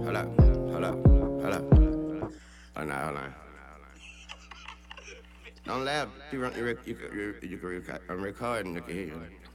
Hold up, hold up, hold up. Hold on, hold on. Don't laugh. You can I'm recording. You can hear you.